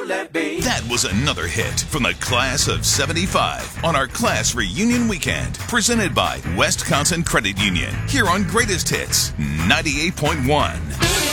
let be. That was another hit from the class of 75 on our class reunion weekend, presented by Wisconsin Credit Union, here on Greatest Hits 98.1.